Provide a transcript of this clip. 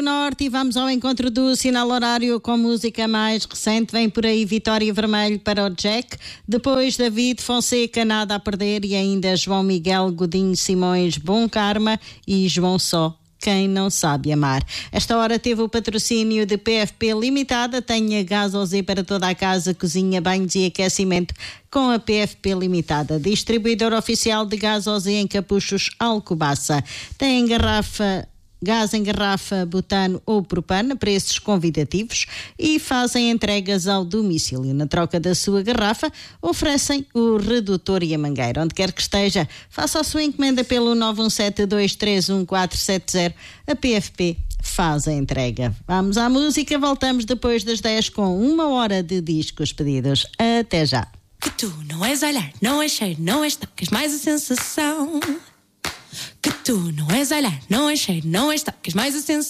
do Norte e vamos ao encontro do sinal horário com música mais recente. Vem por aí Vitória Vermelho para o Jack, depois David Fonseca, Nada a Perder, e ainda João Miguel Godinho Simões, Bom Karma, e João Só, Quem Não Sabe Amar. Esta hora teve o patrocínio de PFP Limitada. Tenha gás OZ para toda a casa, cozinha, banhos e aquecimento com a PFP Limitada. Distribuidor oficial de gás OZ em Capuchos, Alcobaça. Tem gás em garrafa, butano ou propano, preços convidativos, e fazem entregas ao domicílio. Na troca da sua garrafa, oferecem o redutor e a mangueira. Onde quer que esteja, faça a sua encomenda pelo 917-231-470. A PFP faz a entrega. Vamos à música, voltamos depois das 10 com 1 hora de discos pedidos. Até já. Que tu não és olhar, não és cheiro, não és toque, és mais a sensação. Que tu não és olhar, não és cheiro, não és toque, és mais a sensação.